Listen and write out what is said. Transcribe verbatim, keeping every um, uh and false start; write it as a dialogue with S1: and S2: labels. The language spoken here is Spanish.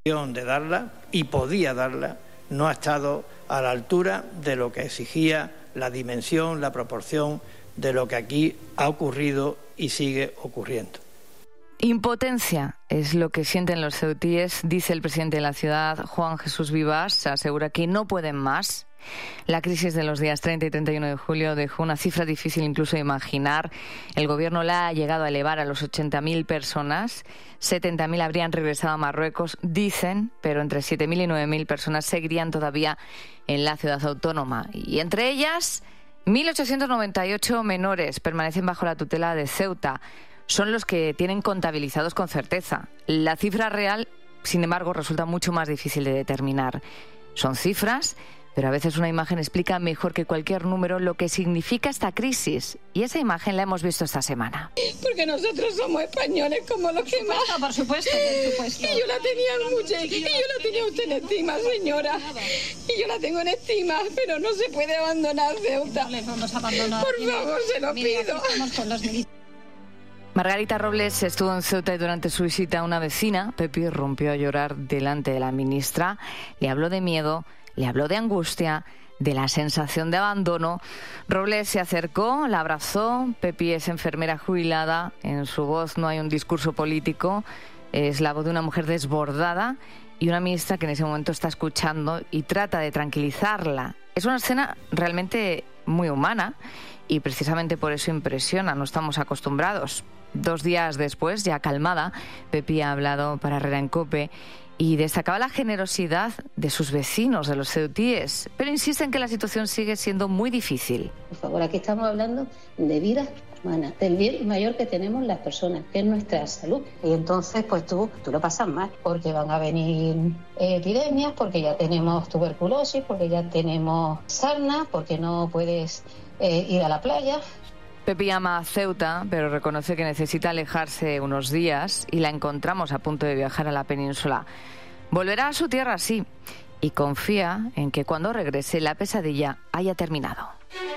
S1: de darla, y podía darla, no ha estado a la altura de lo que exigía la dimensión, la proporción de lo que aquí ha ocurrido y sigue ocurriendo.
S2: Impotencia es lo que sienten los ceutíes, dice el presidente de la ciudad, Juan Jesús Vivas, asegura que no pueden más. La crisis de los días treinta y treinta y uno de julio dejó una cifra difícil incluso de imaginar. El gobierno la ha llegado a elevar a los ochenta mil personas. setenta mil habrían regresado a Marruecos, dicen, pero entre siete mil y nueve mil personas seguirían todavía en la ciudad autónoma. Y entre ellas, mil ochocientos noventa y ocho menores permanecen bajo la tutela de Ceuta. Son los que tienen contabilizados con certeza. La cifra real, sin embargo, resulta mucho más difícil de determinar. Son cifras, pero a veces una imagen explica mejor que cualquier número lo que significa esta crisis. Y esa imagen la hemos visto esta semana.
S3: Porque nosotros somos españoles como los que más.
S4: Por supuesto, por supuesto.
S3: Y yo la tenía mucho, y yo la tenía usted en estima, señora. Y yo la tengo en estima, pero no se puede abandonar Ceuta.
S4: No les vamos a abandonar.
S3: Por favor, se lo
S4: Mire,
S3: pido.
S4: aquí estamos con los militares.
S2: Margarita Robles estuvo en Ceuta y durante su visita una vecina, Pepi, rompió a llorar delante de la ministra. Le habló de miedo, le habló de angustia, de la sensación de abandono. Robles se acercó, la abrazó. Pepi es enfermera jubilada. En su voz no hay un discurso político. Es la voz de una mujer desbordada y una ministra que en ese momento está escuchando y trata de tranquilizarla. Es una escena realmente muy humana y precisamente por eso impresiona. No estamos acostumbrados. Dos días después, ya calmada, Pepi ha hablado para Herrera en COPE y destacaba la generosidad de sus vecinos, de los ceutíes, pero insiste en que la situación sigue siendo muy difícil.
S5: Por favor, aquí estamos hablando de vidas humanas, del bien mayor que tenemos las personas, que es nuestra salud. Y entonces, pues tú, tú lo pasas mal, porque van a venir eh, epidemias, porque ya tenemos tuberculosis, porque ya tenemos sarna, porque no puedes eh, ir a la playa.
S2: Pepi ama a Ceuta, pero reconoce que necesita alejarse unos días y la encontramos a punto de viajar a la península. Volverá a su tierra, sí, y confía en que cuando regrese la pesadilla haya terminado.